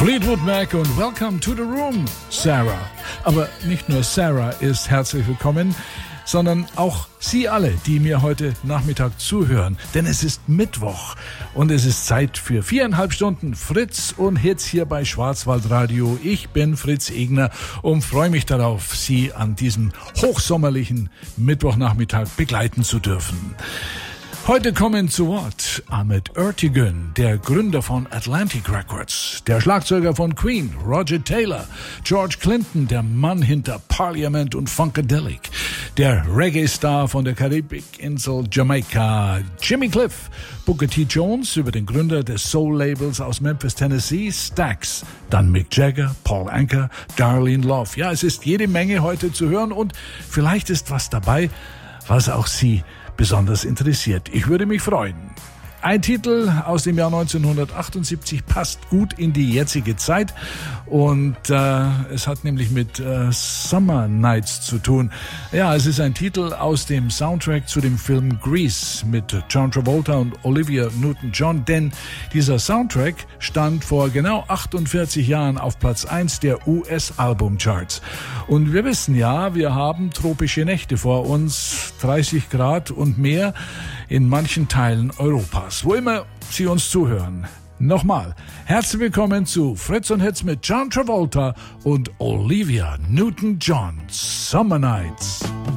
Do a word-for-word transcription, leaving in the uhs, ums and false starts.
Fleetwood Mac und Welcome to the Room, Sarah. Aber nicht nur Sarah ist herzlich willkommen, sondern auch Sie alle, die mir heute Nachmittag zuhören. Denn es ist Mittwoch und es ist Zeit für viereinhalb Stunden Fritz und Hits hier bei Schwarzwaldradio. Ich bin Fritz Egner und freue mich darauf, Sie an diesem hochsommerlichen Mittwochnachmittag begleiten zu dürfen. Heute kommen zu Wort Ahmet Ertegun, der Gründer von Atlantic Records, der Schlagzeuger von Queen, Roger Taylor, George Clinton, der Mann hinter Parliament und Funkadelic, der Reggae-Star von der Karibikinsel Jamaika, Jimmy Cliff, Booker T. Jones, über den Gründer des Soul-Labels aus Memphis, Tennessee, Stax, dann Mick Jagger, Paul Anka, Darlene Love. Ja, es ist jede Menge heute zu hören und vielleicht ist was dabei, was auch Sie besonders interessiert. Ich würde mich freuen. Ein Titel aus dem Jahr neunzehnhundertachtundsiebzig passt gut in die jetzige Zeit und äh, es hat nämlich mit äh, Summer Nights zu tun. Ja, es ist ein Titel aus dem Soundtrack zu dem Film Grease mit John Travolta und Olivia Newton-John, denn dieser Soundtrack stand vor genau achtundvierzig Jahren auf Platz eins der U S-Albumcharts. Und wir wissen ja, wir haben tropische Nächte vor uns, dreißig Grad und mehr in manchen Teilen Europas, wo immer Sie uns zuhören. Nochmal, herzlich willkommen zu Fritz und Hits mit John Travolta und Olivia Newton-John, Summer Nights.